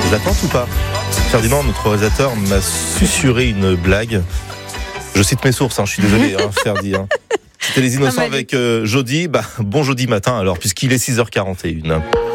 Vous attendez ou pas? Ferdinand, notre réalisateur, m'a susurré une blague. Je cite mes sources, je suis désolé, Ferdi. C'était Les Innocents avec Jody. Bon jeudi matin alors, puisqu'il est 6h41.